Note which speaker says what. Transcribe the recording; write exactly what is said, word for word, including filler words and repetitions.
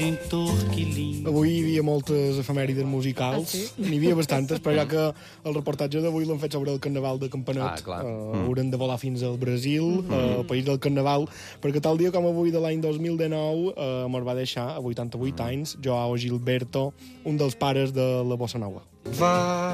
Speaker 1: Avui hi havia moltes efemèrides musicals,
Speaker 2: Ah, sí?
Speaker 1: n'hi havia bastantes, però ja que el reportatge d'avui l'han fet sobre el carnaval de Campanet,
Speaker 3: Ah, clar.
Speaker 1: eh,
Speaker 3: Mm.
Speaker 1: haurem de volar fins al Brasil, eh, el país del carnaval, perquè tal dia com avui de l'any dos mil dinou eh, mos va deixar, a vuitanta-vuit anys, Joao Gilberto, un dels pares de la bossa nova.
Speaker 4: Va